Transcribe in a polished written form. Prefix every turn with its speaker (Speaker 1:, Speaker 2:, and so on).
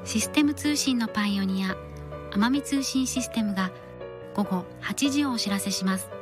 Speaker 1: システム通信のパイオニア、奄美通信システムが午後8時をお知らせします。